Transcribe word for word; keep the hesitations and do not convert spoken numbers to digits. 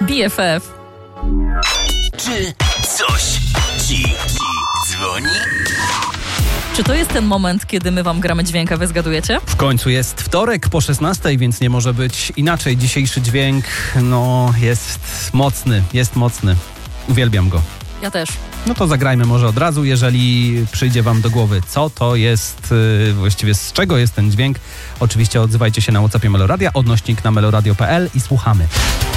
B F F. Czy coś ci dzwoni? Czy to jest ten moment, kiedy my wam gramy dźwięk, a wy zgadujecie? W końcu jest wtorek po szesnastej, więc nie może być inaczej. Dzisiejszy dźwięk, no, jest mocny, jest mocny. Uwielbiam go. Ja też. No to zagrajmy może od razu, jeżeli przyjdzie wam do głowy, co to jest, yy, właściwie z czego jest ten dźwięk. Oczywiście odzywajcie się na WhatsAppie Meloradia, odnośnik na meloradio kropka p l i słuchamy.